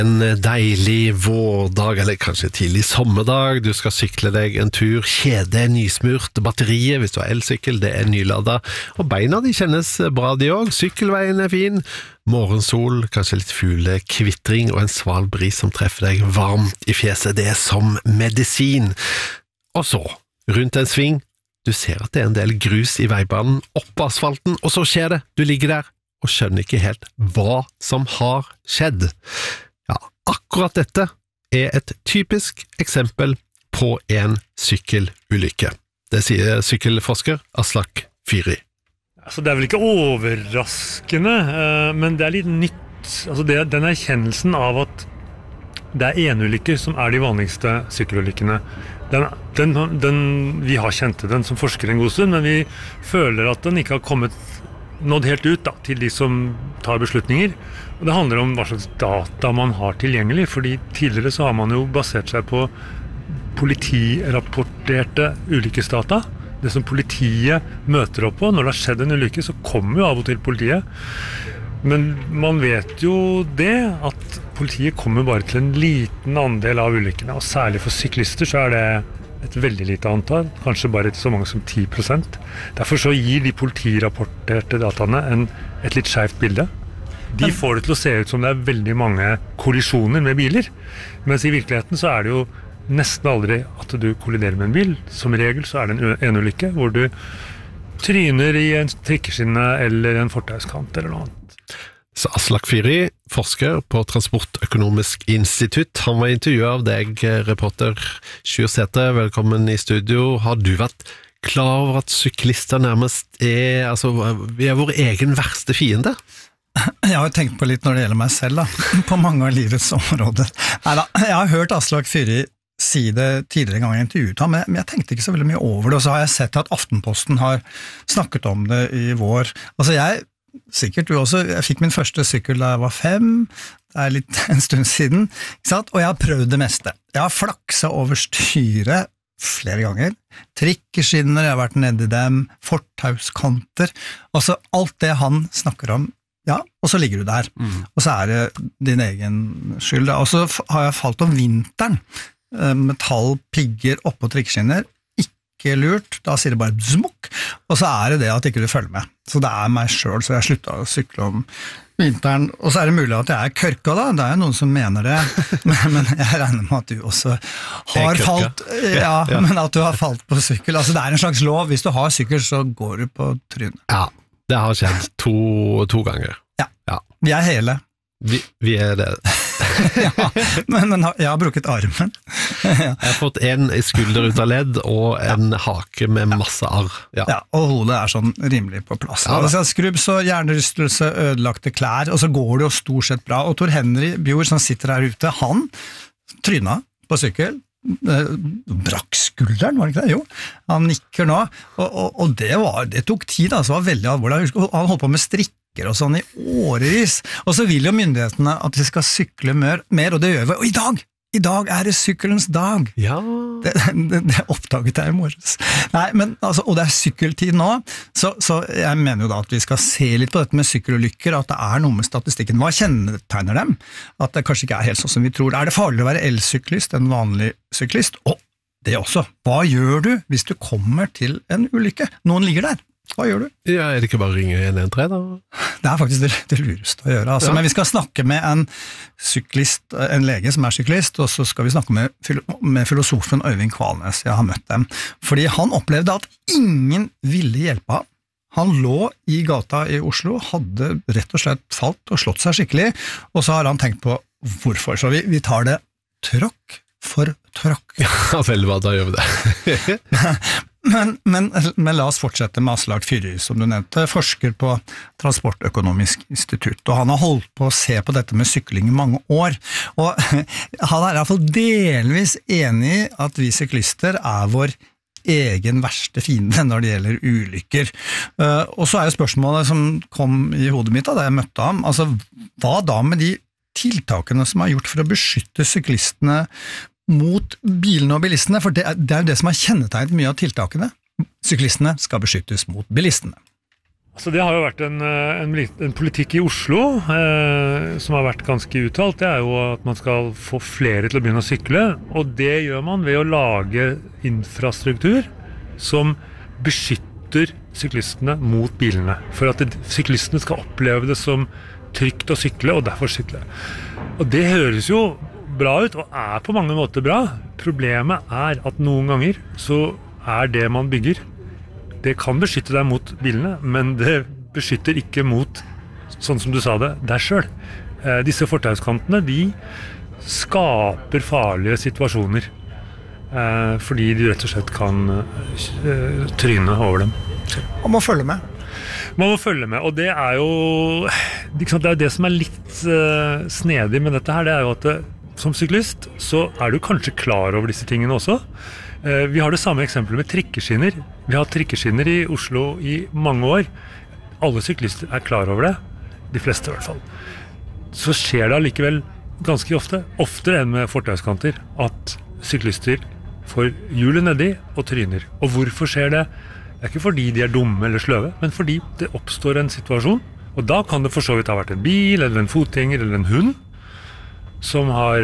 En deilig vårdag, eller kanskje tidlig sommerdag. Du skal sykle deg en tur. Kjedet er nysmurt. Batteriet, hvis du har elsykkel, det er nyladet. Og beina de kjennes bra de også. Sykkelveien er fin. Morgensol, kanskje litt fuglekvittring og en sval bris som treffer deg varmt i fjeset. Det er som medisin. Og så, rundt en sving, du ser at det er en del grus i veibanen, opp på asfalten, og så skjer det. Du ligger der og skjønner ikke helt hva som har skjedd. Ja, akkurat dette er et typisk eksempel på en sykkelulykke. Det sier sykkelforsker Aslak Fyri. Altså, det er vel ikke overraskende, men det er litt nytt. Altså, den erkjennelsen av at det er enulykker som er de vanligste sykkelulykkene. Vi har kjent den som forsker en god stund, men vi føler at den ikke har nådd helt ut til de som tar beslutninger. Og det handler om hva slags data man har tilgjengelig, fordi tidligere så har man jo basert seg på politirapporterte ulykkesdata. Det som politiet møter opp på, når det har skjedd en ulykke, så kommer jo av og til politiet. Men man vet jo det, at politiet kommer bare til en liten andel av ulykkene, og særlig for syklister så er det et veldig lite antall, kanskje bare så mange som 10%. Derfor så gir de politirapporterte dataene et litt skjevt bilde. De får det til å se ut som det er veldig mange kollisjoner med biler, mens i virkeligheten så er det jo nesten aldri at du kolliderer med en bil. Som regel så er det en ulykke hvor du tryner i en trikkeskinne eller en fortauskant eller noe annet. Så Aslak Fyri, forsker på Transportøkonomisk institutt. Han var intervjuet av deg, reporter Sjur Sætre. Velkommen i studio. Har du vært klar over at syklister nærmest vi er vår egen verste fiende? Jeg har tenkt på litt når det gjelder meg selv, på mange av livets områder. Neida, jeg har hørt Aslak Fyri si det tidligere gang jeg intervjuet ham, men jeg tenkte ikke så veldig mye over det, og så har jeg sett at Aftenposten har snakket om det i vår. Sikkert du også, jeg fikk min første sykkel da jeg var 5, det er litt en stund siden, ikke sant? Og jeg har prøvd det meste. Jeg har flakset over styret flere ganger, trikkeskinner, jeg har vært nede i dem, fortauskanter, altså alt det han snakker om, ja, og så ligger du der, og så er det din egen skyld. Og så har jeg falt om vinteren, metallpigger oppå trikkeskinner, ikke lurt, da sier det bare smukk, og så er det at ikke du følger med. Så det er meg selv, så jeg sluttet å sykle om vinteren, og så er det mulig at jeg er kørka da, det er jo noen som mener det, men jeg regner med at du også har falt, men at du har falt på sykkel. Altså det er en slags lov, hvis du har sykkel så går du på trynet. Ja, det har skjedd to ganger. Ja, vi er hele. Vi er det. men jeg har brukket armen. Jeg har fått en skulder ut av ledd og en hake med masse arr. Ja, og hodet er sånn rimelig på plass. Skrubbs og hjernerystelse, ødelagte klær, og så går det jo stort sett bra. Og Tor Henry Bjord som sitter her ute, han tryna på sykkel, brakk skulderen, var det ikke det? Jo, han nikker nå, og det tok tid, det var veldig alvorlig. Han holdt på med strikk og sånn i årevis, og så vil jo myndighetene at vi skal sykle mer, og det gjør vi, og i dag er det sykkelens dag. Ja. Det oppdaget jeg i morges. Nei, men altså, og det er sykkeltid nå, så jeg mener jo da at vi skal se litt på dette med sykkelulykker, at det er noe med statistikken. Hva kjennetegner dem? At det kanskje ikke er helt sånn som vi tror. Er det farlig å være elsyklist, en vanlig syklist? Og det også. Hva gjør du hvis du kommer til en ulykke? Noen ligger der. Hva gjør du? Ja, er det ikke bare å ringe 113 da? Det er faktisk det lureste å gjøre. Men vi skal snakke med en syklist, en lege som er syklist, og så skal vi snakke med filosofen Øyvind Kvalnes. Jeg har møtt dem. Fordi han opplevde at ingen ville hjelpe ham. Han lå i gata i Oslo, hadde rett og slett falt og slått seg skikkelig, og så har han tenkt på hvorfor. Så vi tar det tråkk for tråkk. Ja, vel, da gjør vi det. Men la oss fortsette med Aslak Fyri, som du nevnte, forsker på Transportøkonomisk institutt, og han har holdt på å se på dette med sykling i mange år, og han er i hvert fall delvis enig i at vi syklister er vår egen verste fiende når det gjelder ulykker. Og så er jo spørsmålet som kom i hodet mitt da jeg møtte ham, altså hva da med de tiltakene som er gjort for å beskytte syklistene mot bilene og bilistene, for det er jo det som har kjennetegnet mye av tiltakene. Syklistene skal beskyttes mot bilistene. Så det har jo vært en politikk i Oslo som har vært ganske uttalt. Det er jo at man skal få flere til å begynne å sykle, og det gjør man ved å lage infrastruktur som beskytter syklistene mot bilene, for at syklistene skal oppleve det som trygt å sykle, og derfor sykle. Og det høres jo bra ut, og på mange måter bra. Problemet at noen ganger så det man bygger, det kan beskytte deg mot bilene, men det beskytter ikke mot, sånn som du sa det, deg selv. Disse fortauskantene, de skaper farlige situasjoner, fordi de rett og slett kan tryne over dem. Man må følge med. Man må følge med, og det jo det det som litt snedig med dette her, det jo at som syklist så du kanskje klar over disse tingene også. Vi har det samme eksempelet med trikkeskinner. Vi har hatt trikkeskinner i Oslo i mange år. Alle syklister klar over det, de fleste i hvert fall. Så skjer det allikevel ganske oftere enn med fortauskanter, at syklister får hjulet nedi og tryner. Og hvorfor skjer det? Det ikke fordi de dumme eller sløve, men fordi det oppstår en situasjon, og da kan det for så vidt ha vært en bil, eller en fotgjenger, eller en hund, som har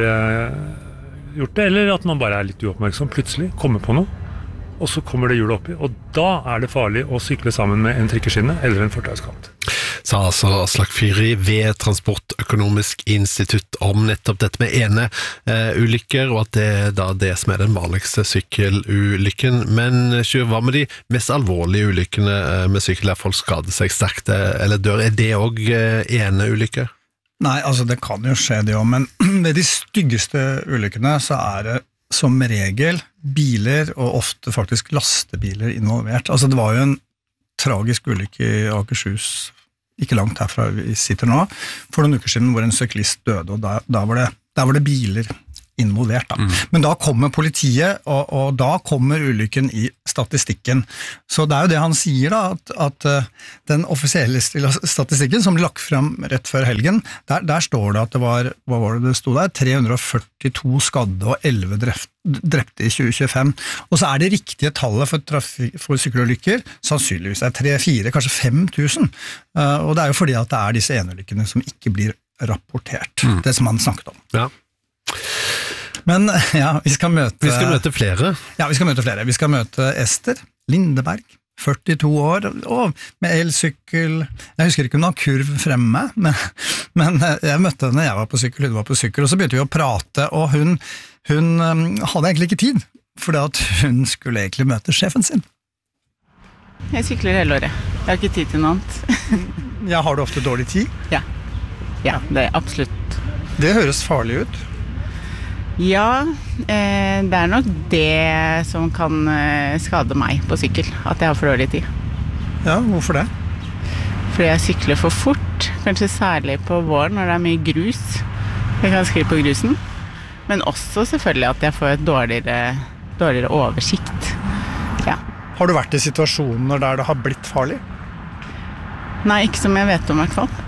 gjort det, eller at man bare litt uoppmerksom, plutselig kommer på noe, og så kommer det hjulet oppi, og da det farlig å sykle sammen med en trikkeskinne eller en fortauskant. Sa altså Aslak Fyrri ved Transportøkonomisk institutt om nettopp dette med eneulykker, og at det som den vanligste sykkelulykken. Men Sjur, hva med de mest alvorlige ulykkene med sykkel der folk skader seg sterkt eller dør? Det også eneulykker? Nei, altså det kan jo skje det også, men ved de styggeste ulykkene så det som regel biler, og ofte faktisk lastebiler involvert. Altså det var jo en tragisk ulykke i Akershus, ikke langt herfra vi sitter nå, for noen uker siden hvor en syklist døde, og da var det biler involvert. Da. Men da kommer politiet, og da kommer ulykken i statistikken. Så det jo det han sier da, at den offisielle statistikken som ble lagt frem rett før helgen, der står det at det var, hva var det stod der? 342 skadde og 11 drepte i 2025. Og så det riktige tallet for sykkelulykker, sannsynligvis 3-4, kanskje 5.000. Og det jo fordi at det disse enulykkene som ikke blir rapportert. Det som han snakket om. Ja. Men ja, vi skal møte flere. Ja, vi skal møte flere. Vi skal møte Ester Lindeberg, 42 år, og med elsykkel. Jeg husker ikke om hun har kurv fremme, men jeg møtte henne, jeg var på sykkel, hun var på sykkel, og så begynte vi å prate, og hun hadde egentlig ikke tid, fordi at hun skulle egentlig møte sjefen sin. Jeg sykler hele året. Jeg har ikke tid til noe annet. Ja, har du ofte dårlig tid? Ja, det absolutt. Det høres farlig ut. Ja, det nok det som kan skade meg på sykkel, at jeg har for dårlig tid. Ja, hvorfor det? Fordi jeg sykler for fort, kanskje særlig på våren når det mye grus. Jeg kan skli på grusen, men også selvfølgelig at jeg får et dårligere oversikt. Ja. Har du vært i situasjoner der det har blitt farlig? Nei, ikke som jeg vet om i hvert fall.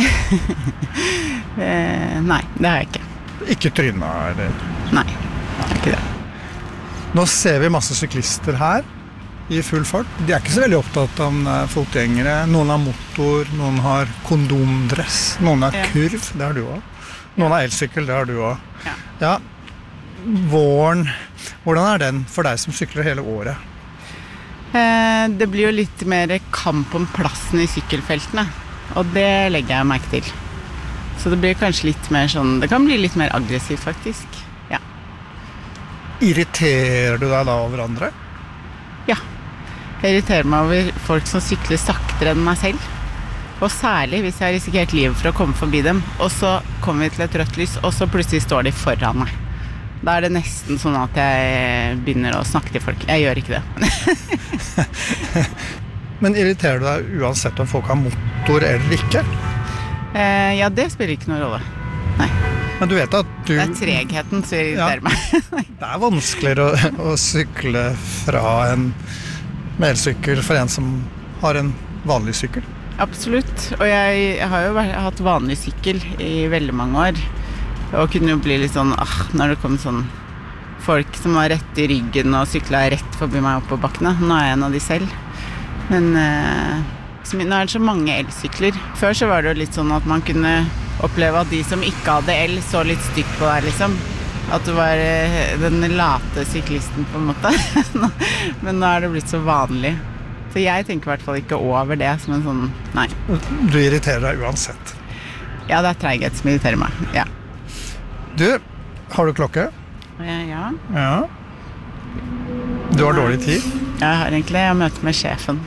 Nei, det har jeg ikke. Ikke tryna, eller? Nei, ikke det. Nå ser vi masse syklister her i full fart. De ikke så veldig opptatt av fotgjengere. Noen har motor, noen har kondomdress, noen har kurv, det har du også. Noen har elsykkel, det har du også. Ja, våren, hvordan den for deg som sykler hele året? Det blir jo litt mer kamp om plassen i sykkelfeltene, og det legger jeg merke til. Så det blir kanskje litt mer sånn, det kan bli litt mer aggressivt faktisk, ja. Irriterer du deg da over andre? Ja, jeg irriterer meg over folk som sykler saktere enn meg selv. Og særlig hvis jeg har risikert livet for å komme forbi dem, og så kommer vi til et rødt lys, og så plutselig står de foran meg. Da det nesten sånn at jeg begynner å snakke til folk. Jeg gjør ikke det. Men irriterer du deg uansett om folk har motor eller ikke? Ja, det spiller ikke noen rolle. Nei. Men du vet at du... Det tregheten som irriterer meg. Det vanskeligere å sykle fra en elsykkel for en som har en vanlig sykkel. Absolutt, og jeg har jo hatt vanlig sykkel i veldig mange år, og kunne jo bli litt sånn, når det kom sånn folk som var rett i ryggen og syklet rett forbi meg opp på bakkene. Nå jeg en av de selv. Men ikke så mye. Nå er det så mange elsykler. Før så var det jo litt sånn at man kunne oppleve at de som ikke hadde el så litt stygt på deg, liksom. At du var den late syklisten på en måte. Men nå er det blitt så vanlig. Så jeg tenker i hvert fall ikke over det som en sånn, nei. Du irriterer deg uansett. Ja, det er treighet som irriterer meg, ja. Du, har du klokke? Ja. Ja. Du har dårlig tid? Jeg har egentlig møte med sjefen.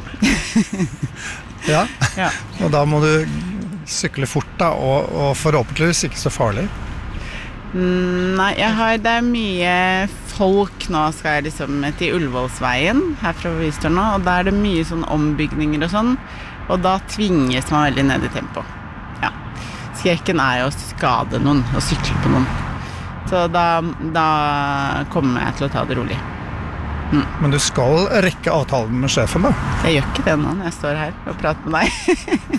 Ja. Ja. Og da må du sykle fort da, og forhåpentligvis ikke så farlig. Nei, det er mye folk. Nå skal jeg liksom til Ullevålsveien her fra Visteren nå, og da er det mye sånn ombygninger og sånn, og da tvinges man veldig ned i tempo. Ja. Skrekken er jo å skade noen og sykle på noen. Så da kommer jeg til å ta det rolig. Men du skal rekke avtalen med sjefen da? Jeg gjør ikke det nå når jeg står her og prater med deg.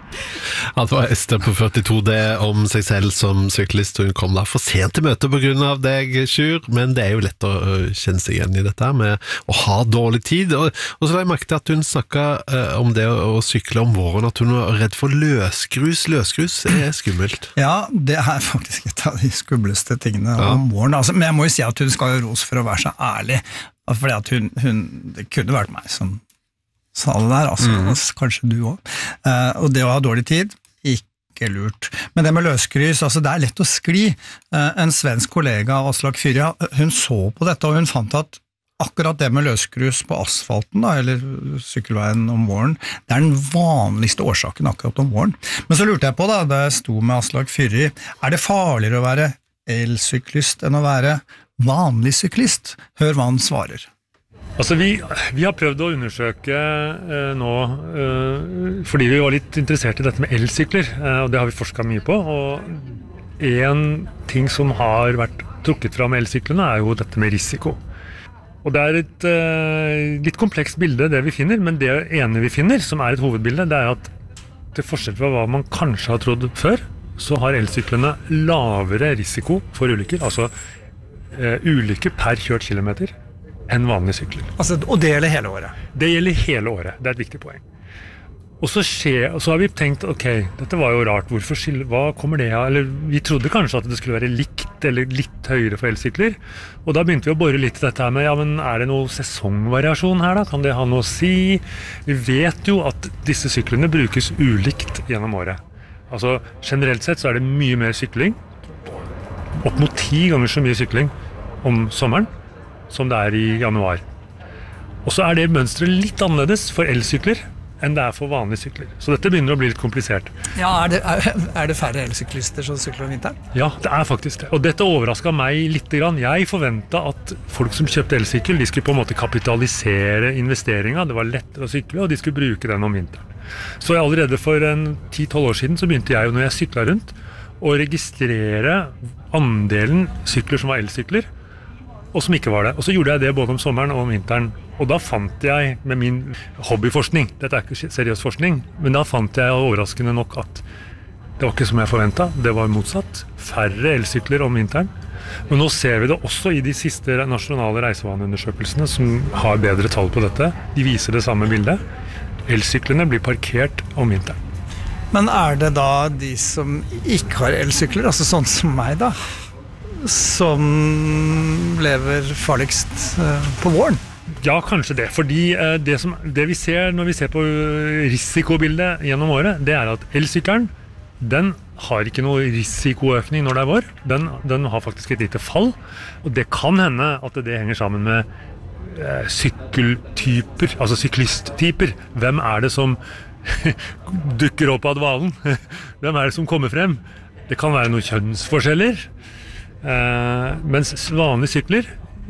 Det var Ester på 42 det om seg selv som syklist. Hun kom da for sent til møte på grunn av deg, Sjur, men det er jo lett å kjenne seg igjen i dette her med å ha dårlig tid. Og så har jeg merket at hun snakket om det å sykle om våren, at hun var redd for løsgrus. Løsgrus er skummelt. Ja, det er faktisk et av de skumleste tingene om våren. Altså, men jeg må jo si at hun skal jo ros for å være så ærlig, fordi at det kunne vært meg som sa det der, altså, kanskje du også. Og det å ha dårlig tid, ikke lurt. Men det med løsgrus, altså det er lett å skli. En svensk kollega, Aslak Fyrja, hun så på dette, og hun fant at akkurat det med løsgrus på asfalten, da, eller sykkelveien om våren, det er den vanligste årsaken akkurat om våren. Men så lurte jeg på da jeg sto med Aslak Fyrja, er det farligere å være elsyklist enn å være vanlig syklist? Hør hva han svarer. Altså vi har prøvd å undersøke nå, fordi vi var litt interessert i dette med elsykler, og det har vi forsket mye på, og en ting som har vært trukket fra med elsyklene er jo dette med risiko. Og det er et litt komplekst bilde det vi finner, men det ene vi finner, som er et hovedbilde, det er at til forskjell fra hva man kanskje har trodd før, så har elsyklene lavere risiko for ulykker, altså ulykker per kjørt kilometer, enn vanlige sykler. Altså, og det gjelder hele året? Det gjelder hele året, det er et viktig poeng. Og så har vi tenkt, ok, dette var jo rart, hva kommer det av? Eller vi trodde kanskje at det skulle være likt, eller litt høyere for elsykler, og da begynte vi å bore litt i dette her med, ja, men er det noe sesongvariasjon her da? Kan det ha noe å si? Vi vet jo at disse syklene brukes ulikt gjennom året. Altså, generelt sett så er det mye mer sykling, opp mot 10 ganger så mye sykling om sommeren, som det er i januar. Og så er det mønstret litt annerledes for elsykler enn det er for vanlige sykler. Så dette begynner å bli litt komplisert. Ja, er det færre elsyklister som sykler om vinteren? Ja, det er faktisk det. Og dette overrasket meg litt grann. Jeg forventet at folk som kjøpte elsykkel, de skulle på en måte kapitalisere investeringen. Det var lettere å sykle, og de skulle bruke den om vinteren. Så allerede for 10-12 år siden så begynte jeg, når jeg syklet rundt, å registrere andelen sykler som var elsykler, og som ikke var det. Og så gjorde jeg det både om sommeren og om vinteren. Og da fant jeg, med min hobbyforskning, dette er ikke seriøs forskning, men da fant jeg overraskende nok at det var ikke som jeg forventet, det var motsatt. Færre elsykler om vinteren. Men nå ser vi det også i de siste nasjonale reisevaneundersøkelsene som har bedre tall på dette. De viser det samme bildet. Elsyklene blir parkert om vinteren. Men er det da de som ikke har elsykler, altså sånn som meg da, som lever farligst på våren? Ja, kanskje det. Fordi det vi ser når vi ser på risikobildet gjennom året, det er at elsykkelen, den har ikke noe risikoøkning når det er vår. Den har faktisk et lite fall. Og det kan hende at det henger sammen med sykkeltyper, altså syklisttyper. Hvem er det som dukker opp av dvalen? Hvem er det som kommer frem? Det kan være noen kjønnsforskjeller. Mens vanlige sykler,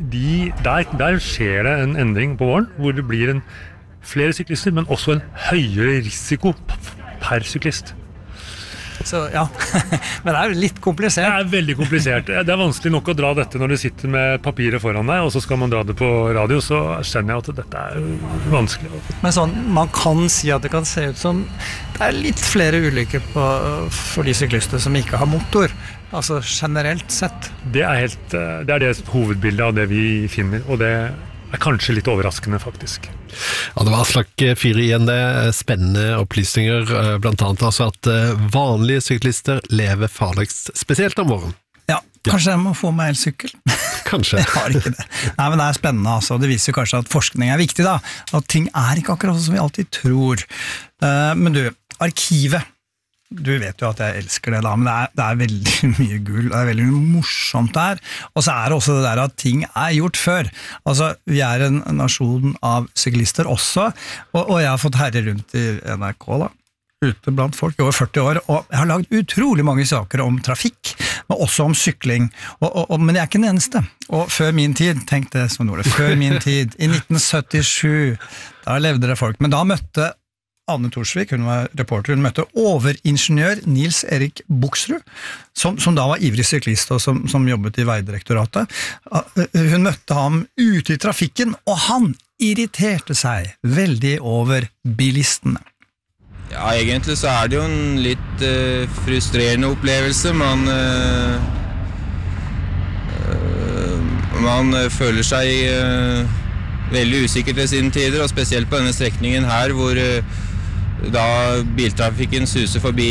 der skjer det en endring på våren, hvor det blir flere syklister, men også en høyere risiko per syklist. Så ja, men det er jo litt komplisert. Det er veldig komplisert. Det er vanskelig nok å dra dette når du sitter med papiret foran deg, og så skal man dra det på radio, så skjønner jeg at dette er vanskelig. Men sånn, man kan si at det kan se ut som det er litt flere ulykker for de syklister som ikke har motor. Altså generelt sett. Det er det hovedbildet av det vi finner, og det kanskje litt overraskende, faktisk. Ja, det var Aslak Fyri igjen det. Spennende opplysninger, blant annet altså at vanlige syklister lever farligst, spesielt om våren. Ja, kanskje jeg må få meg elsykkel. Kanskje. Jeg har ikke det. Nei, men det spennende, altså. Det viser jo kanskje at forskning viktig, da. At ting ikke akkurat som vi alltid tror. Men du, arkivet. Du vet jo at jeg elsker det da, men det veldig mye gull, det veldig morsomt der, og så det også det der at ting gjort før. Altså, vi en nasjon av syklister også, og jeg har fått herre rundt i NRK da, ute blant folk i over 40 år, og jeg har laget utrolig mange saker om trafikk, men også om sykling, men jeg ikke den eneste. Og før min tid, tenk det som Nore, før min tid, i 1977, da levde det folk, men da møtte Anne Torsvik, hun var reporter, hun møtte overingeniør Nils Erik Buksrud, som da var ivrig syklist og som jobbet i Veidirektoratet. Hun møtte ham ute i trafikken, og han irriterte seg veldig over bilistene. Ja, egentlig så det jo en litt frustrerende opplevelse. Man føler seg veldig usikker til sine tider, og spesielt på denne strekningen her, hvor da biltrafikken suser forbi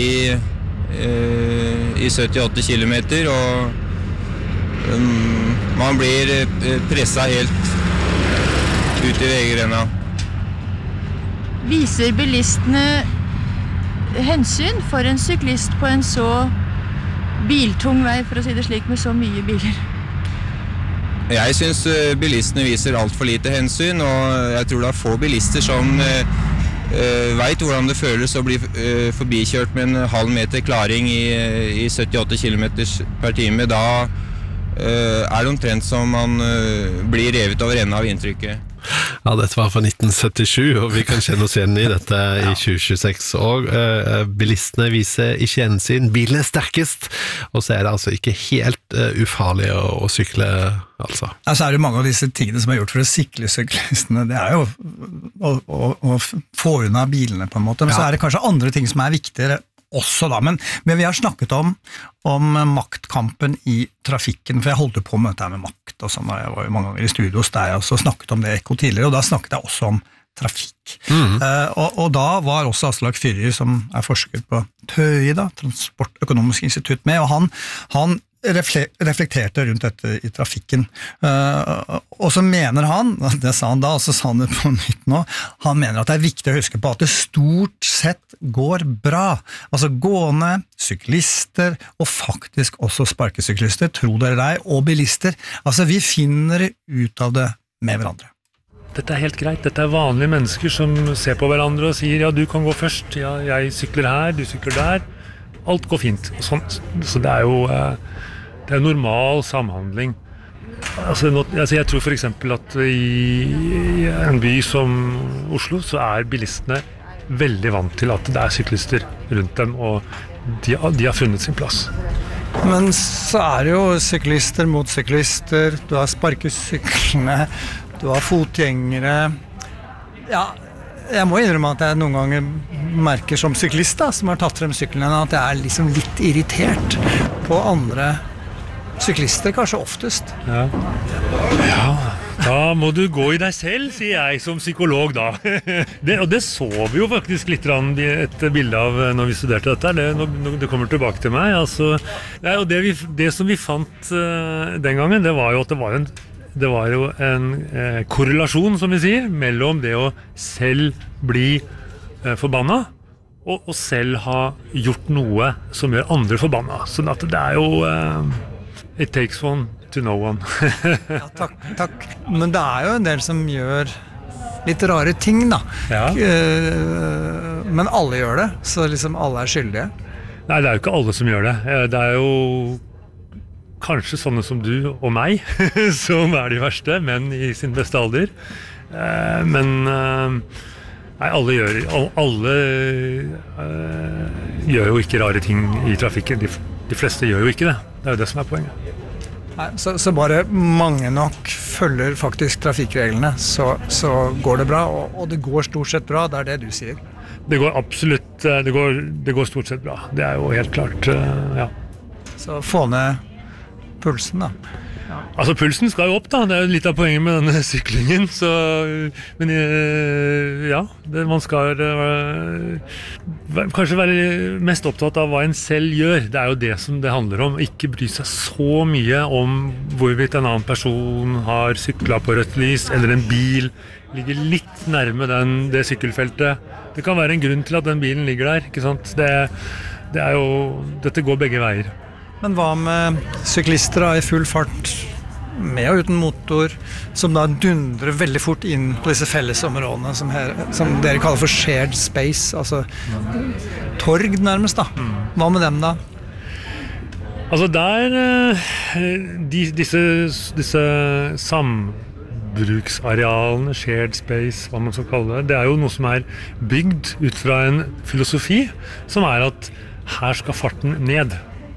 i 78 kilometer, og man blir presset helt ut i veigrenda. Viser bilistene hensyn for en syklist på en så biltung vei, for å si det slik, med så mye biler? Jeg synes bilistene viser alt for lite hensyn, og jeg tror det få bilister som vet hvordan det føles å bli forbikjørt med en halv meter klaring i 78 km per time. Da det omtrent som man blir revet over ende av inntrykket. Ja, dette var fra 1977, og vi kan kjenne oss igjen i dette i 2026. Og bilistene viser ikke hensyn. Bilen sterkest, og så det altså ikke helt ufarlig å sykle, altså. Ja, så det mange av disse tingene som gjort for å sikre syklistene. Det jo å få unna bilene på en måte, men så det kanskje andre ting som viktigere også da, men vi har snakket om maktkampen i trafikken, for jeg holdt på med dette med makt og sånn, jeg var jo mange ganger i studio hos deg og så snakket om det Ekko tidligere, og da snakket jeg også om trafikk. Og da var også Aslak Fyri, som forsker på TØI, da, Transportøkonomisk institutt med, og han reflekterte rundt dette i trafikken. Og så mener han, det sa han da, og så sa han det på nytt nå, han mener at det viktig å huske på at det stort sett går bra. Altså gående, syklister, og faktisk også sparkesyklister, tro dere deg, og bilister. Altså vi finner ut av det med hverandre. Dette helt greit, dette vanlige mennesker som ser på hverandre og sier, ja, du kan gå først, ja, jeg sykler her, du sykler der. Alt går fint. Så det jo det normal samhandling. Altså, jeg tror for eksempel at i en by som Oslo så bilistene veldig vant til at det syklister rundt dem, og de har funnet sin plass. Men så det jo syklister mot syklister, du har sparkesyklene, du har fotgjengere. Ja, jeg må innrømme at jeg noen ganger merker som syklist da, som har tatt frem syklene, at jeg liksom litt irritert på andre syklister, kanskje oftest. Ja, da må du gå i deg selv, sier jeg som psykolog da. Og det så vi jo faktisk litt et bilde av når vi studerte dette. Det kommer tilbake til meg. Altså, og det som vi fant den gangen, det var jo at det var jo en korrelasjon, som vi sier, mellom det å selv bli forbanna, og selv ha gjort noe som gjør andre forbanna. Sånn at det jo it takes one to know one. Ja, takk. Men det jo en del som gjør litt rare ting, da. Ja. Men alle gjør det, så liksom alle skyldige. Nei, det jo ikke alle som gjør det. Det jo kanskje sånne som du og meg, som de verste, menn i sin beste alder. Men nei, alle gjør jo ikke rare ting i trafikken. De fleste gjør jo ikke det. Det jo det som poenget. Nei, så bare mange nok følger faktisk trafikkreglene, så går det bra, og det går stort sett bra, det det du sier. Det går absolutt, det går stort sett bra. Det jo helt klart, ja. Så få ned pulsen da. Altså, pulsen skal jo opp da, det jo litt av poenget med denne syklingen, så, men ja, man skal kanskje være mest opptatt av hva en selv gjør, det jo det som det handler om, ikke bry seg så mye om hvorvidt en annen person har syklet på rødt lys, eller en bil ligger litt nærme det sykkelfeltet. Det kan være en grunn til at den bilen ligger der, ikke sant? Det jo, dette går begge veier. Men hva med syklister i full fart, med og uten motor, som da dundrer veldig fort inn på disse fellesområdene som dere kaller for shared space, altså torg nærmest da. Hva med dem da? Altså disse sambruksarealene, shared space, hva man skal kalle det jo noe som bygd ut fra en filosofi, som at her skal farten ned.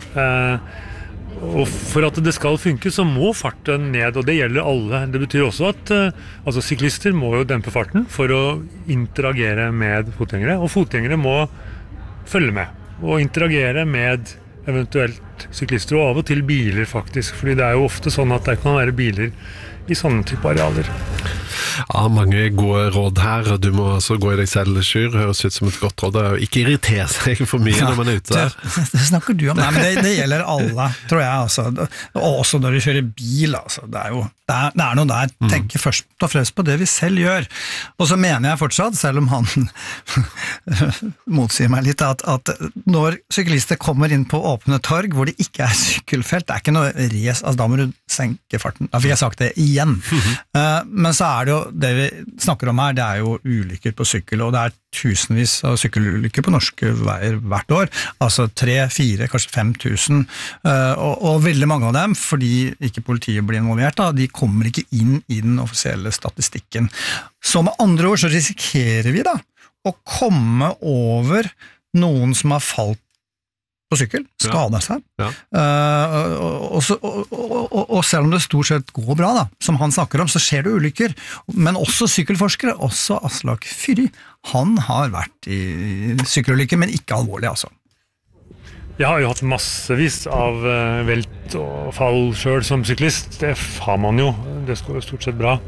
Og for at det skal funke, så må farten ned, og det gjelder alle. Det betyr også at syklister må jo dempe farten for å interagere med fotgjengere, og fotgjengere må følge med, og interagere med eventuelt syklister, og av og til biler faktisk, fordi det jo ofte sånn at det kan være biler i sånne type arealer. Ja, mange gode råd her, og du må også gå i deg selv, Sjur, høres ut som et godt råd, og ikke irritere seg for mye når man ute der. Det snakker du om, nei, men det gjelder alle, tror jeg, altså. Og også når du kjører bil, altså. Det noe der, tenker først og fremst på det vi selv gjør. Og så mener jeg fortsatt, selv om han motsier meg litt, at når syklister kommer inn på åpne torg, hvor det ikke sykkelfelt, det ikke noe race, altså da må du senke farten. Da fikk jeg sagt det igjen. Men så det jo, det vi snakker om her, det jo ulykker på sykkel, og det tusenvis av sykkelulykker på norske veier hvert år, altså 3, 4, kanskje 5 000, og veldig mange av dem, fordi ikke politiet blir involvert, da, de kommer ikke inn i den offisielle statistikken. Så med andre ord så risikerer vi da å komme over noen som har falt på sykkel, skadet seg. Ja. Og selv om det stort sett går bra, da, som han snakker om, så skjer det ulykker. Men også sykkelforskere, også Aslak Fyrri, han har vært i sykkelulykker, men ikke alvorlig, altså. Jeg har jo hatt massevis av velt og fall selv som syklist. Det har man jo. Det går jo stort sett bra.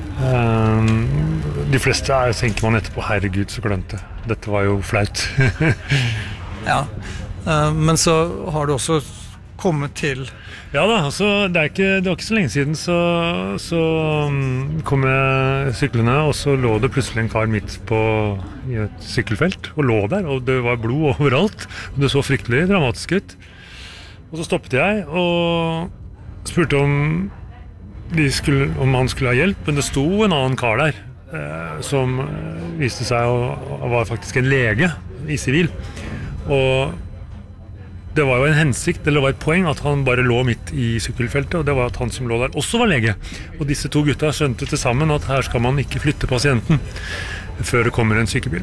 De fleste tenker man etterpå, herregud, så glemte. Dette var jo flaut. Ja. Men så har du også kommet til... Ja da, altså, det var ikke så lenge siden så kom jeg syklende, og så lå det plutselig en kar midt i et sykkelfelt, og lå der, og det var blod overalt, og det så fryktelig dramatisk ut. Og så stoppet jeg, og spurte om han skulle ha hjelp, men det sto en annen kar der, som viste seg å var faktisk en lege i sivil, og det var jo en hensikt, eller det var et poeng at han bare lå midt i sykkelfeltet, og det var at han som lå der også var lege. Og disse to gutta skjønte til sammen at her skal man ikke flytte pasienten før det kommer en sykebil.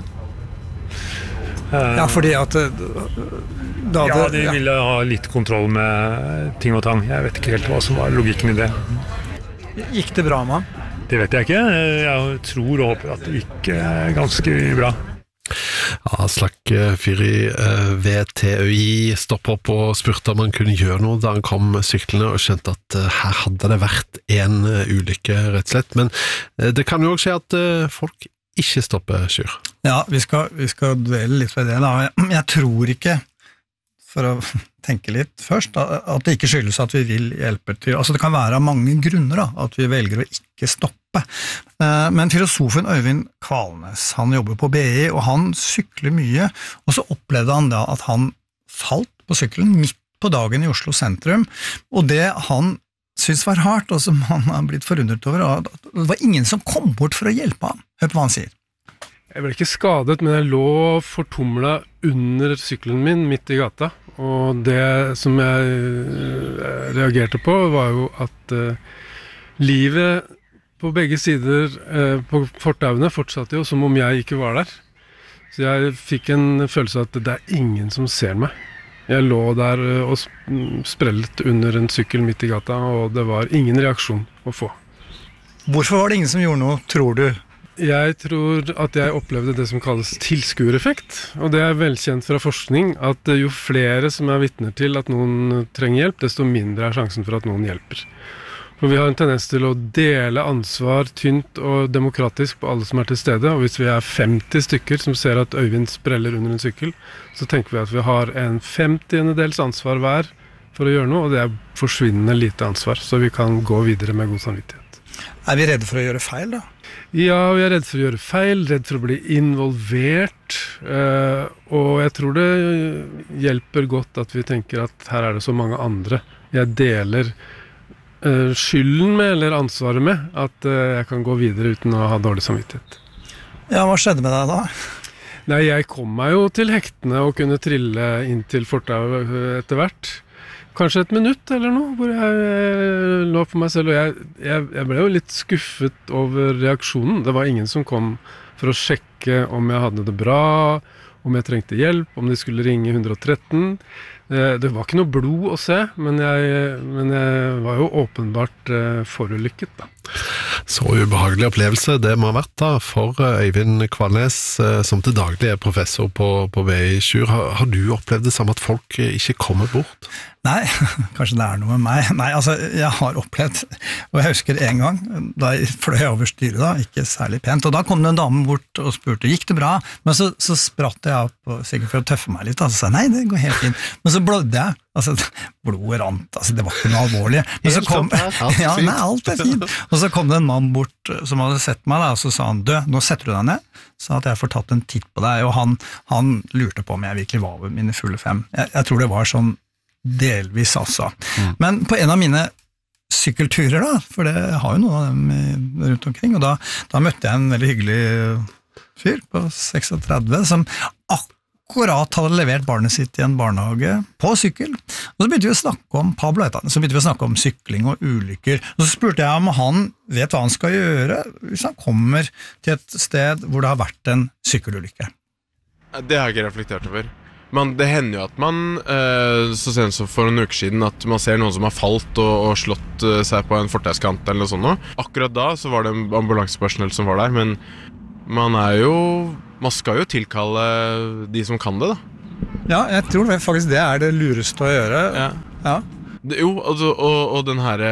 Ja, fordi at... Ja, de ville ha litt kontroll med ting og tang. Jeg vet ikke helt hva som var logikken i det. Gikk det bra med ham? Det vet jeg ikke. Jeg tror og håper at det gikk ganske bra. Aslak Fyrri ved TØI stoppet opp og spurte om han kunne gjøre noe da han kom syklende og skjønte at her hadde det vært en ulykke rett og slett, men det kan jo også skje at folk ikke stopper, Sjur. Ja, vi skal dvele litt ved det da. Jeg tror ikke, for å tenke litt først, at det ikke skyldes at vi vil hjelpe til. Altså det kan være av mange grunner da, at vi velger å ikke stoppe. Men filosofen Øyvind Kvalnes, han jobber på BI, og han sykler mye, og så opplevde han da at han falt på sykkelen midt på dagen i Oslo sentrum, og det han syntes var hardt, og som han har blitt forundret over, at det var ingen som kom bort for å hjelpe ham. Hør på hva han sier. Jeg ble ikke skadet, men jeg lå fortumlet under sykkelen min midt i gata, og det som jeg reagerte på var jo at livet på begge sider på fortauene fortsatte jo som om jeg ikke var der. Så jeg fikk en følelse av at det ingen som ser meg. Jeg lå der og sprellet under en sykkel midt i gata, og det var ingen reaksjon å få. Hvorfor var det ingen som gjorde noe, tror du? Jeg tror at jeg opplevde det som kalles tilskuereffekt, og det er velkjent fra forskning at jo flere som er vitner til at noen trenger hjelp, desto mindre er sjansen for at noen hjelper. For vi har en tendens til å dele ansvar tynt og demokratisk på alle som er til stede, og hvis vi er 50 stykker som ser at Øyvind spreller under en sykkel, så tenker vi at vi har en 50-dels ansvar hver for å gjøre noe, og det er forsvinnende lite ansvar, så vi kan gå videre med god samvittighet. Er vi redde for å gjøre feil da? Ja, vi er redd for å gjøre feil, redd for å bli involvert, og jeg tror det hjelper godt at vi tenker at her er det så mange andre. Jeg deler skylden med, eller ansvaret med, at jeg kan gå videre uten å ha dårlig samvittighet. Ja, hva skjedde med deg da? Nei, jeg kom meg jo til hektene og kunne trille inn til fortau etter hvert. Kanskje et minutt eller noe, hvor jeg lå for meg selv, og jeg ble jo litt skuffet over reaksjonen. Det var ingen som kom for å sjekke om jeg hadde det bra, om jeg trengte hjelp, om de skulle ringe 113. Det var ikke noe blod å se, men jeg var jo åpenbart forulykket da. Så ubehagelig opplevelse det må ha vært da for Øyvind Kvalnes, som til daglig er professor på BI Sjur. Har du opplevd det samme at folk ikke kommer bort? Nei, kanskje det er noe med meg. Nei, altså, jeg har opplevd, og jeg husker en gang, da jeg fløy over styret da, ikke særlig pent, og da kom det en dame bort og spurte, gikk det bra? Men så spratt jeg opp, sikkert for å tøffe meg litt, og så sa jeg, nei, det går helt fint. Men så blødde jeg, altså, blodet rant, altså, det var ikke noe alvorlig. Men så kom, ja, nei, alt er fint. Og så kom det en mann bort som hadde sett meg da, og så sa han, du, nå setter du deg ned, så at jeg får tatt en titt på deg, og han lurte på om jeg virkelig var ved mine fulle 5. Jeg tror det var sånn, delvis altså. Men på en av mine sykkelturer da, for det har jo noen av dem rundt omkring, og da møtte jeg en veldig hyggelig fyr på 36 som akkurat hadde levert barnet sitt i en barnehage på sykkel, og så begynte vi å snakke om Pablo, så begynte vi å snakke om sykling og ulykker, og så spurte jeg om han vet hva han skal gjøre hvis han kommer til et sted hvor det har vært en sykkelulykke. Det har jeg ikke reflektert over. Men det hender jo at man, så sent som for en uke siden, at man ser noen som har falt og slått seg på en fortauskant eller noe sånt. Akkurat da så var det en ambulansepersonell som var der, men man skal jo tilkalle de som kan det da. Ja, jeg tror faktisk det er det lureste å gjøre. Ja. Jo, og den her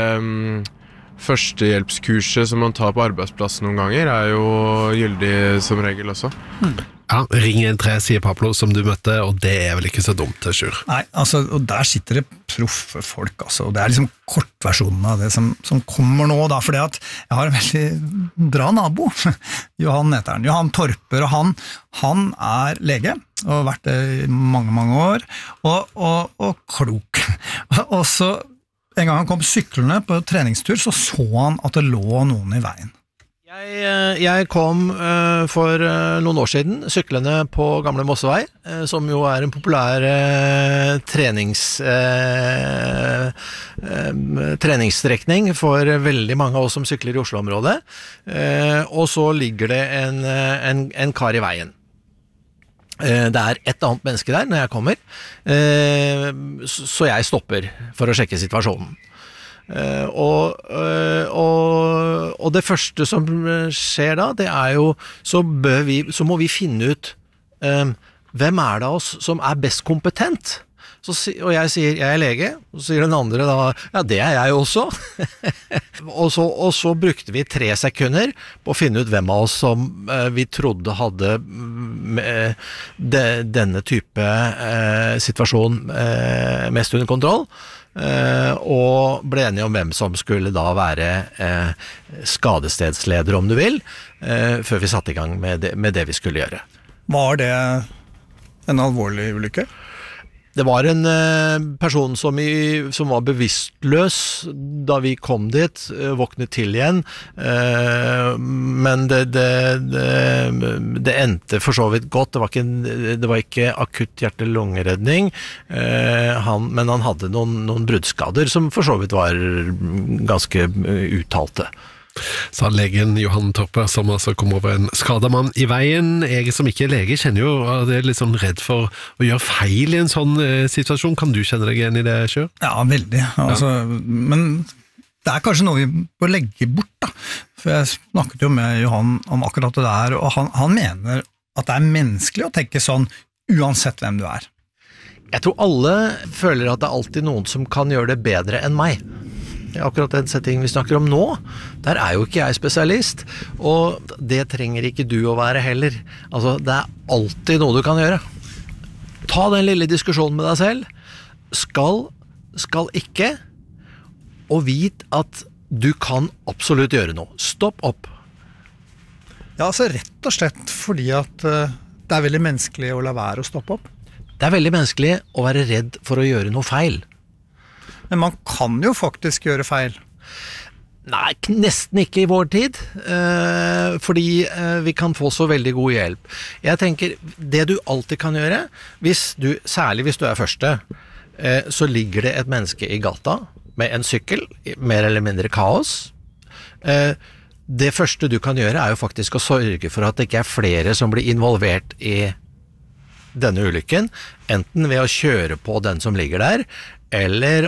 førstehjelpskurset som man tar på arbeidsplassen noen ganger er jo gyldig som regel også. Ja, ring 1-3, sier Pablo, som du møtte, og det er vel ikke så dumt til Sjur. Nei, altså, og der sitter det proffe folk, altså, og det er liksom kortversjonen av det som kommer nå, da, fordi at jeg har en veldig bra nabo, Johan heter han, Johan Torper, og han er lege, og har vært det i mange, mange år, og klok. Og så, en gang han kom syklende på treningstur, så han at det lå noen i veien. Jeg kom for noen år siden syklende på Gamle Mossevei, som jo er en populær treningsstrekning for veldig mange av oss som sykler i Oslo-området, og så ligger det en kar i veien. Det er et annet menneske der når jeg kommer, så jeg stopper for å sjekke situasjonen. Og det første som skjer da, det er jo så må vi finne ut hvem er det av oss som er best kompetent, og jeg sier jeg er lege, og så sier den andre da ja, det er jeg også. og så brukte vi 3 sekunder på å finne ut hvem av oss som vi trodde hadde denne type situasjon mest under kontroll, og ble enige om hvem som skulle da være skadestedsleder, om du vil, før vi satte i gang med det vi skulle gjøre. Var det en alvorlig ulykke? Det var en person som var bevisstløs da vi kom dit, våknet til igjen, men det endte for så vidt godt. Det var ikke akutt hjerte-lungeredning, men han hadde noen bruddskader som for så vidt var ganske uttalte. Sa legen Johan Torper, som altså kom over en skademann i veien. Jeg som ikke er lege kjenner jo at jeg er litt sånn redd for å gjøre feil i en sånn situasjon. Kan du kjenne deg igjen i det, Sjur? Ja, veldig. Altså, men det kanskje noe vi bør legge bort, da. For jeg snakket jo med Johan om akkurat det der, og han mener at det menneskelig å tenke sånn, uansett hvem du er. Jeg tror alle føler at det alltid noen som kan gjøre det bedre enn meg. Akkurat den settingen vi snakker om nå, der jo ikke jeg spesialist, og det trenger ikke du å være heller. Altså, det alltid noe du kan gjøre. Ta den lille diskusjonen med deg selv. Skal ikke, og vit at du kan absolutt gjøre noe. Stopp opp. Ja, altså rett og slett fordi at det veldig menneskelig å la være å stoppe opp. Det veldig menneskelig å være redd for å gjøre noe feil. Men man kan jo faktisk gjøre feil. Nei, nesten ikke i vår tid, fordi vi kan få så veldig god hjelp. Jeg tenker, det du alltid kan gjøre, særlig hvis du første, så ligger det et menneske i gata med en sykkel, mer eller mindre kaos. Det første du kan gjøre jo faktisk å sørge for at det ikke flere som blir involvert i denne ulykken, enten ved å kjøre på den som ligger der, eller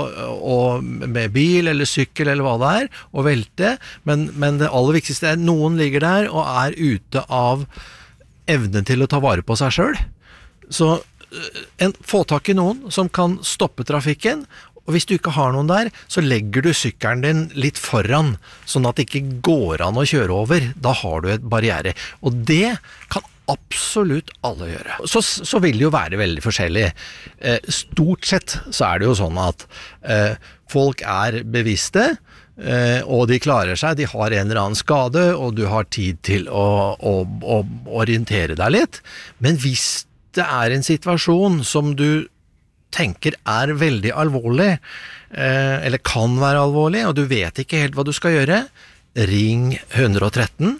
med bil eller sykkel eller hva det og velte, men det aller viktigste noen ligger der og ute av evnen til å ta vare på seg selv. Så få tak i noen som kan stoppe trafikken, og hvis du ikke har noen der, så legger du sykkelen din litt foran, sånn at det ikke går an å kjøre over. Da har du et barriere, og det kan absolutt alle gjøre. Så vil det jo være veldig forskjellig. Stort sett så det jo sånn at folk bevisste, og de klarer seg, de har en eller annen skade, og du har tid til å orientere deg litt. Men hvis det en situasjon som du tenker veldig alvorlig, eller kan være alvorlig, og du vet ikke helt hva du skal gjøre, ring 113.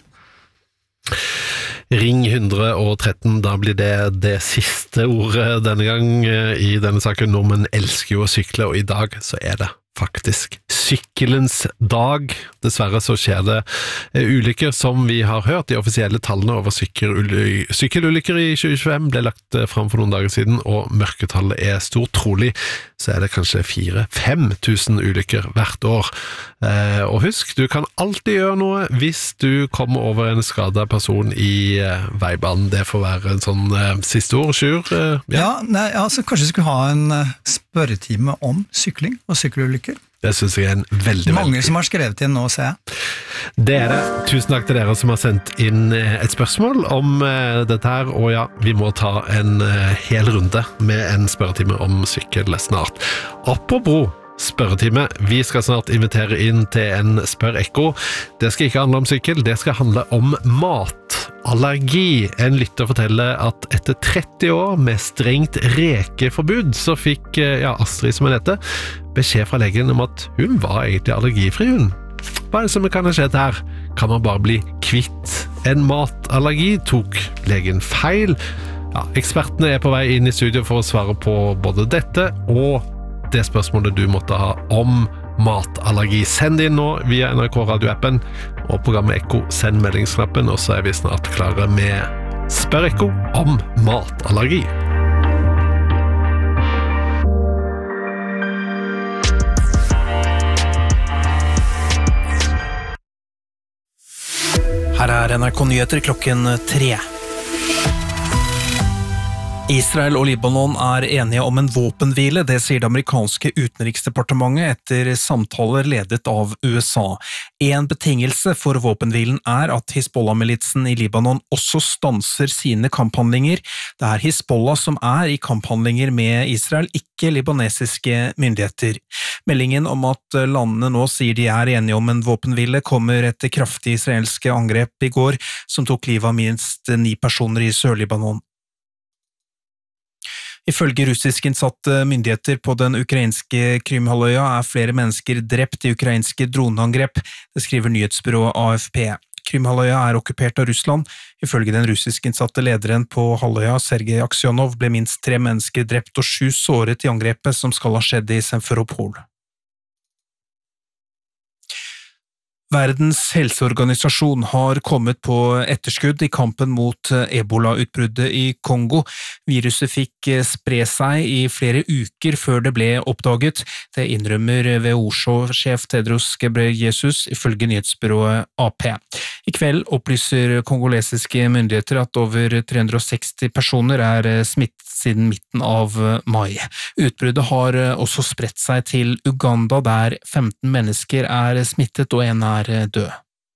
Ring 113, da blir det siste ordet denne gang i denne saken. Nordmenn elsker jo å sykle, og i dag så det faktisk sykkelens dag. Dessverre så skjer det ulykker som vi har hørt. De offisielle tallene over sykkelulykker i 2025 ble lagt fram for noen dager siden, og mørketallet stort. Trolig så det kanskje 4-5 000 ulykker hvert år. Og husk, du kan alltid gjøre noe hvis du kommer over en skadet person i veibanen. Det får være en sånn siste ord, Sjur. Altså kanskje vi skulle ha en spørretime om sykling og sykkelulykker. Det synes jeg en veldig mange som har skrevet inn nå, ser jeg. Det det. Tusen takk til dere som har sendt inn et spørsmål om dette her, og ja, vi må ta en hel runde med en spørretime om sykkel snart. Apropos spørretime, vi skal snart invitere inn til en Spør-Ekko. Det skal ikke handle om sykkel, det skal handle om matallergi. En lytter forteller at etter 30 år med strengt rekeforbud, så fikk Astrid, som heter, beskjed fra legen om at hun var egentlig allergifri, hun. Hva det som kan ha skjedd her? Kan man bare bli kvitt en matallergi? Tok legen feil? Ja, ekspertene på vei inn i studio for å svare på både dette og det spørsmålet du måtte ha om matallergi. Send inn nå via NRK Radio-appen og programmet Ekko. Send meldingsknappen, og så vi snart klare med Spør Ekko om matallergi. Her NRK Nyheter klokken 3. Israel og Libanon enige om en våpenhvile, det sier det amerikanske utenriksdepartementet etter samtaler ledet av USA. En betingelse for våpenhvilen at Hizbollah-militsen i Libanon også stanser sine kamphandlinger. Det Hizbollah som i kamphandlinger med Israel, ikke libanesiske myndigheter. Meldingen om at landene nå sier de enige om en våpenhvile kommer etter kraftig israelske angrep i går, som tok livet av minst 9 personer i Sør-Libanon. Ifølge russiskinnsatte myndigheter på den ukrainske Krymhalvøya flere mennesker drept i ukrainske droneangrep, det skriver nyhetsbyrået AFP. Krymhalvøya okkupert av Russland. Ifølge den russiskinnsatte lederen på halvøya, Sergej Aksionov, ble minst 3 mennesker drept og 7 såret i angrepet som skal ha skjedd i Simferopol. Verdens helseorganisasjon har kommet på etterskudd i kampen mot Ebola-utbruddet i Kongo. Viruset fikk spre seg i flere uker før det ble oppdaget. Det innrømmer WHO-sjef Tedros Ghebreyesus ifølge nyhetsbyrået AP. I kveld opplyser kongolesiske myndigheter at over 360 personer er smittet siden midten av mai. Utbruddet har også spredt seg til Uganda, der 15 mennesker er smittet og en er død.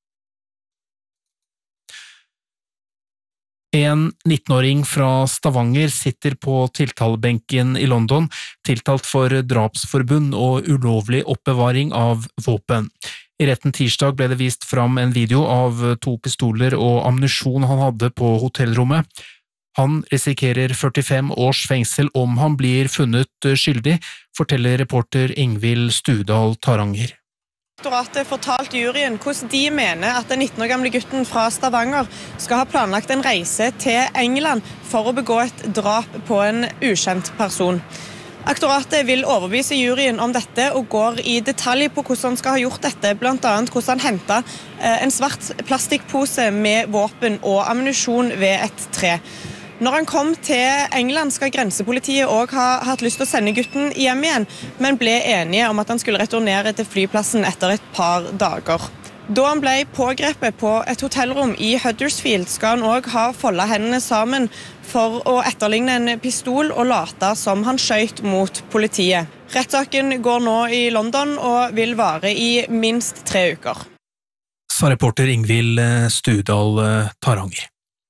En 19-åring fra Stavanger sitter på tiltalebenken i London, tiltalt for drapsforbund og ulovlig oppbevaring av våpen. I retten tirsdag ble det vist fram en video av 2 pistoler og ammunisjon han hadde på hotellrommet. Han risikerer 45 års fengsel om han blir funnet skyldig, forteller reporter Ingvild Studal Taranger. Direktoratet fortalte juryen hvordan de mener at den 19 år gamle gutten fra Stavanger skal ha planlagt en reise til England for å begå et drap på en ukjent person. Aktoratet vil overbevise juryen om dette og går i detalj på hvordan han skal ha gjort dette, blant annet hvordan han hentet en svart plastikkpose med våpen og ammunisjon ved et tre. Når han kom til England skal grensepolitiet også ha hatt lyst til å sende gutten hjem igjen, men ble enige om at han skulle returnere til flyplassen etter et par dager. Da han ble pågrepet på et hotellrom i Huddersfield, skal han også ha foldet hendene sammen for å etterligne en pistol og late som han skjøt mot politiet. Rettssaken går nå i London og vil vare i minst 3 uker. Sa reporter Ingvild Studal Taranger.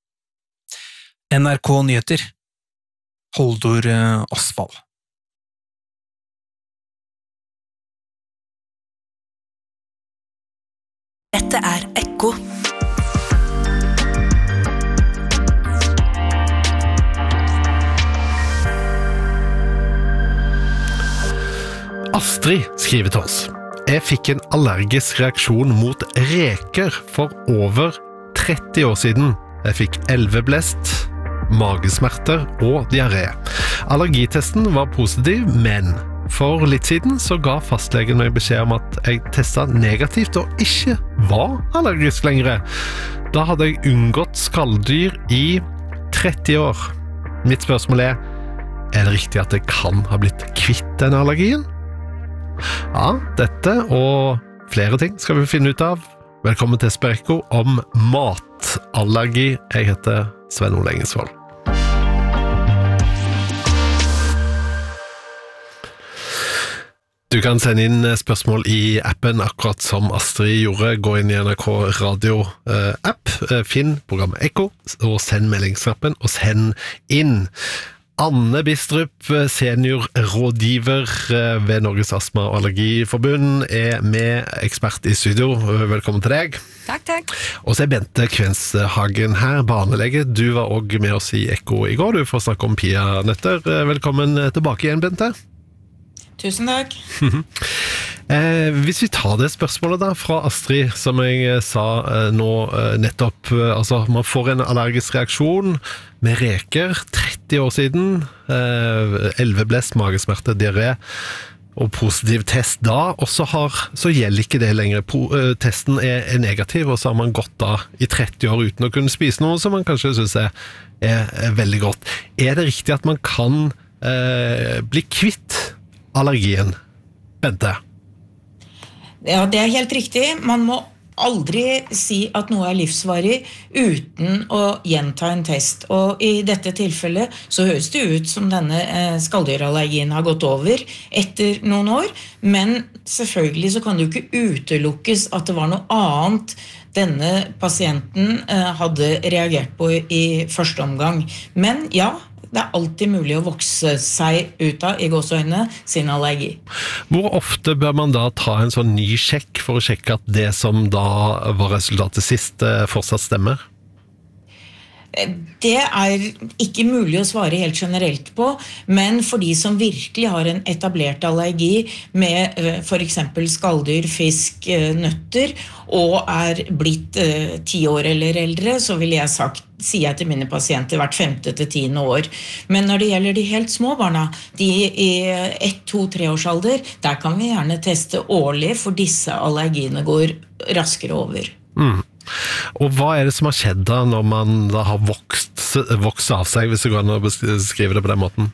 NRK Nyheter, Holdor Asfall. Dette er Ekko. Astrid skriver til oss. Jeg fikk en allergisk reaksjon mot reker for over 30 år siden. Jeg fikk elveblest, magesmerter og diaré. Allergitesten var positiv, men for litt siden så ga fastlegen meg beskjed om at jeg testet negativt og ikke var allergisk lenger. Da hadde jeg unngått skalldyr i 30 år. Mitt spørsmål er det riktig at jeg kan ha blitt kvitt den allergien? Ja, dette og flere ting skal vi finne ut av. Velkommen til Sperko om matallergi. Jeg heter Sven Ole Engesvold. Du kan sende inn spørsmål i appen akkurat som Astrid gjorde. Gå inn i NRK Radio-app, finn programmet Ekko, og send meldingsknappen, og send inn. Anne Bistrup, seniorrådgiver ved Norges Astma- og Allergiforbund, er med ekspert i studio. Velkommen til deg. Takk. Og så er Bente Kvenshagen her, barnelege. Du var også med oss i Ekko i går. Du får snakke om peanøtter. Velkommen tilbake igjen, Bente. Tusen takk. Hvis vi tar det spørsmålet da fra Astrid, som jeg sa nå nettopp, altså man får en allergisk reaksjon med reker 30 år siden, elveblest, magesmerte, diaré og positiv test da, og så gjelder ikke det lenger. Testen er negativ, og så har man gått da i 30 år uten å kunne spise noe som man kanskje synes er veldig godt. Er det riktig at man kan bli kvitt allergien? Bente? Ja, det er helt riktig. Man må aldri si at noe er livsvarig uten å gjenta en test. Og i dette tilfellet så høres det ut som denne skalldyrallergien har gått over etter noen år, men selvfølgelig så kan det jo ikke utelukkes at det var noe annet denne pasienten hadde reagert på i første omgang. Men ja, det er alltid mulig å vokse seg ut av, i gåseøynene, sin allergi. Hvor ofte bør man da ta en sånn ny sjekk for å sjekke at det som da var resultatet sist fortsatt stemmer? Det ikke mulig å svare helt generelt på, men for de som virkelig har en etablert allergi med for eksempel skalldyr, fisk, nøtter, og blitt 10 år eller eldre, så vil jeg sier jeg til mine pasienter hvert 5. til 10. år. Men når det gjelder de helt små barna, de i 1, 2, 3 års alder, der kan vi gjerne teste årlig, for disse allergiene går raskere over. Og hva det som har skjedd da, når man da har vokst av seg, hvis det går an å beskrive det på den måten?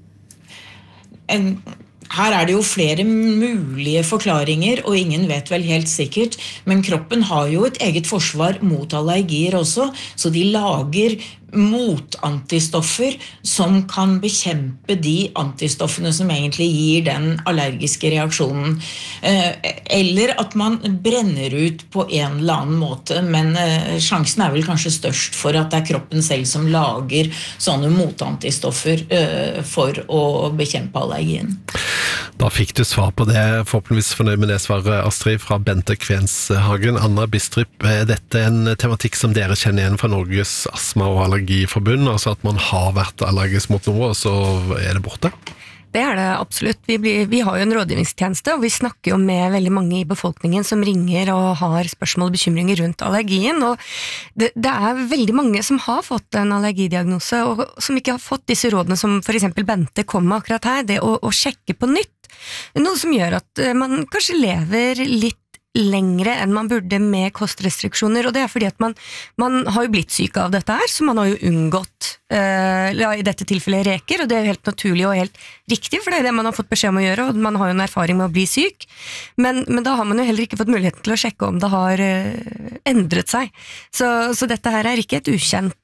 Her det jo flere mulige forklaringer, og ingen vet vel helt sikkert, men kroppen har jo et eget forsvar mot allergier også, så de lager motantistoffer som kan bekjempe de antistoffene som egentlig gir den allergiske reaksjonen. Eller at man brenner ut på en eller annen måte, men sjansen vel kanskje størst for at det kroppen selv som lager sånne motantistoffer for å bekjempe allergien. Da fikk du svar på det, forhåpentligvis fornøyd med det svaret, Astrid, fra Bente Kvenshagen. Anna Bistrup, dette en tematikk som dere kjenner igjen fra Norges astma- og allergiforbund, altså at man har vært allergisk mot noe, og så det borte? Det det absolutt. Vi har jo en rådgivningstjeneste, og vi snakker jo med veldig mange i befolkningen som ringer og har spørsmål og bekymringer rundt allergien, og det veldig mange som har fått en allergidiagnose, og som ikke har fått disse rådene som for eksempel Bente kom med akkurat her, det å sjekke på nytt. Noe som gjør at man kanskje lever litt lengre enn man burde med kostrestriksjoner, og det fordi at man har jo blitt syk av dette her, så man har jo unngått i dette tilfellet reker, og det jo helt naturlig og helt riktig, for det det man har fått beskjed om å gjøre, og man har jo en erfaring med å bli syk, men da har man jo heller ikke fått muligheten til å sjekke om det har endret seg. Så dette her ikke et ukjent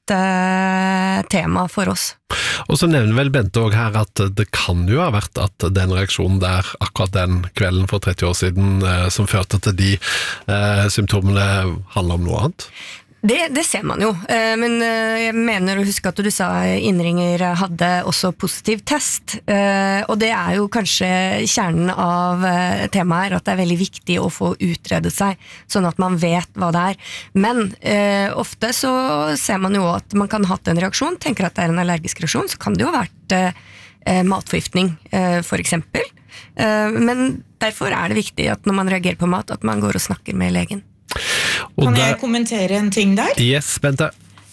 tema for oss. Og så nevner vel Bente også her at det kan jo ha vært at den reaksjonen der akkurat den kvelden for 30 år siden som førte til de symptomene handler om noe annet? Det ser man jo, men jeg mener å huske at du sa innringer hadde også positiv test, og det jo kanskje kjernen av temaet her, at det veldig viktig å få utredet seg, sånn at man vet hva det Men ofte så ser man jo at man kan ha hatt en reaksjon, tenker at det en allergisk reaksjon, så kan det jo ha vært matforgiftning for eksempel, men derfor det viktig at når man reagerer på mat, at man går og snakker med legen. Kan jeg kommentere en ting der? Yes, Bente.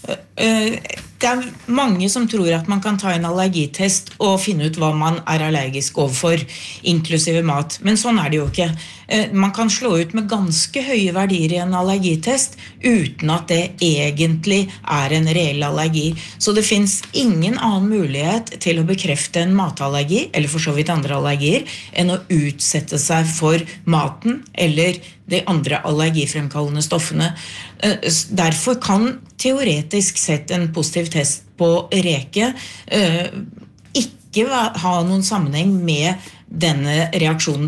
Det mange som tror at man kan ta en allergitest og finne ut hva man allergisk overfor, inklusive mat, men sånn det jo ikke. Man kan slå ut med ganske høye verdier i en allergitest uten at det egentlig en reell allergi. Så det finnes ingen annen mulighet til å bekrefte en matallergi, eller for så vidt andre allergier, enn å utsette seg for maten eller de andre allergifremkallende stoffene. Derfor kan teoretisk sett en positiv test på reke ikke ha noen sammenheng med denne reaksjonen